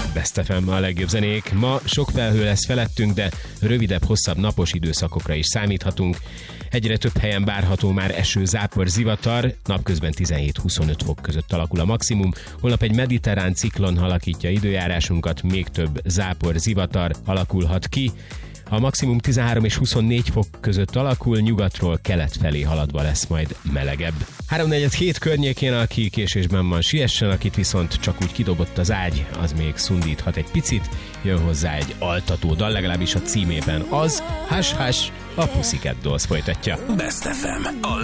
Best FM a legjobb zenék. Ma sok felhő lesz felettünk, de rövidebb, hosszabb napos időszakokra is számíthatunk. Egyre több helyen várható már eső, zápor, zivatar, napközben 17-25 fok között alakul a maximum. Holnap egy mediterrán ciklon alakítja időjárásunkat, még több zápor, zivatar alakulhat ki. A maximum 13 és 24 fok között alakul, nyugatról kelet felé haladva lesz majd melegebb. 3-4 környékén, aki késésben van, siessen, akit viszont csak úgy kidobott az ágy, az még szundíthat egy picit, jön hozzá egy altató dal, legalábbis a címében az, Hush Hush, a Pussycat Dolls folytatja. Best FM.